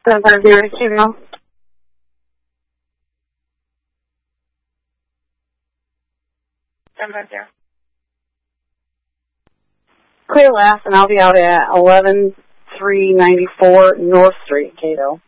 750, Clear last, and I'll be out at 11394 North Street, Cato.